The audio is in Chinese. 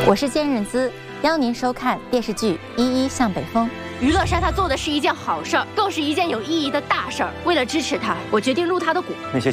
我是坚韧滋，邀您收看电视剧《依依向北风》。 娱乐莎她做的是一件好事儿，更是一件有意义的大事儿。为了支持她，我决定入她的股。 那些